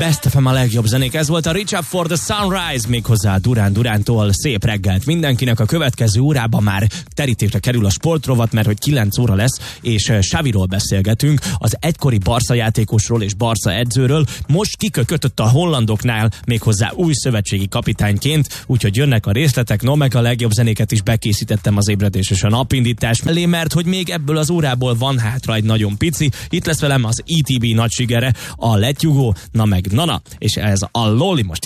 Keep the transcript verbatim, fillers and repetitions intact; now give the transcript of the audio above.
Best ef em a legjobb zenék. Ez volt a Reach Up for the Sunrise, méghozzá Durán Durántól. Szép reggelt mindenkinek. A következő órában már terítésre kerül a sportrovat, mert hogy kilenc óra lesz, és Xaviról beszélgetünk, az egykori Barca játékosról és Barca edzőről. Most kikötött a hollandoknál, méghozzá új szövetségi kapitányként, úgyhogy jönnek a részletek, no meg a legjobb zenéket is bekészítettem az ébredés és a napindítás mellé, mert hogy még ebből az órából van hátra egy nagyon pici. Itt lesz velem az i té bé nagy sigere, a Let You Go, na meg Nana, és ez a Loli most